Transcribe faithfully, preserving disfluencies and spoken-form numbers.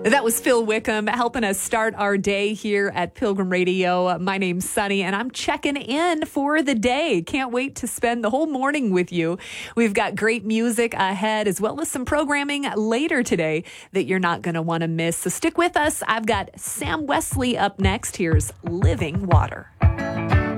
That was Phil Wickham helping us start our day here at Pilgrim Radio. My name's Sunny, and I'm checking in for the day. Can't wait to spend the whole morning with you. We've got great music ahead, as well as some programming later today that you're not going to want to miss. So stick with us. I've got Sam Wesley up next. Here's Living Water.